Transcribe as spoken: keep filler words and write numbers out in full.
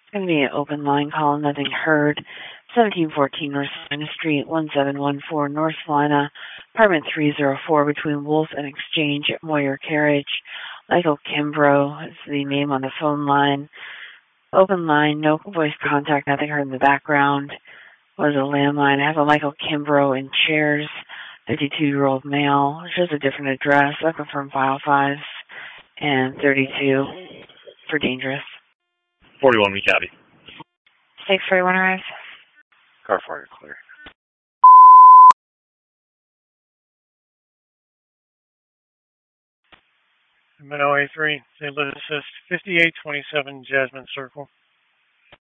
Going to be an open line call, nothing heard. seventeen fourteen North Salina Street, one seven one four North Salina, apartment three oh four between Wolf and Exchange at Moyer Carriage. Michael Kimbrough is the name on the phone line. Open line, no voice contact, nothing heard in the background. Was a landline. I have a Michael Kimbrough in Chairs, fifty-two-year-old male. Shows a different address. I'll confirm file five and thirty-two for dangerous. forty-one, we copy. six forty-one arrives. Car fire clear. Minot A three, Saint Louis Assist, fifty-eight twenty-seven Jasmine Circle.